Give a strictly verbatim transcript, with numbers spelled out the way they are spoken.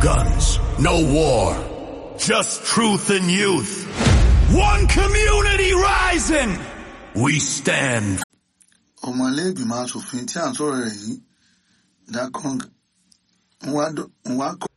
guns, no war. Just truth and youth. One community rising. We stand. Ọmọlẹ́gbìmọ̀ aṣòfin tí à ń sọ̀rọ̀ rẹ̀ yìí, Dakong, ń wá